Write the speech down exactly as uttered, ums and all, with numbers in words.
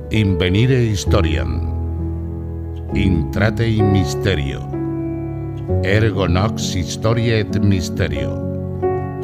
Invenire historiam. Intrate in mysterio. Ergo nox historia et mysterio.